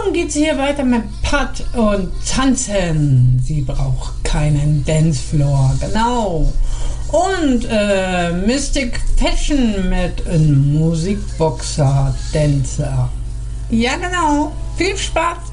Nun geht's hier weiter mit Pat und Tanzen. Sie braucht keinen Dancefloor, genau. Und Mystic Fashion mit einem Musikboxer Dancer. Ja, genau. Viel Spaß!